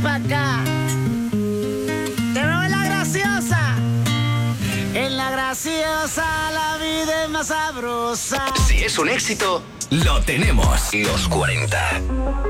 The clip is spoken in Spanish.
pa' acá. Te veo en la graciosa. En la graciosa la vida es más sabrosa. Si es un éxito, lo tenemos. Los 40.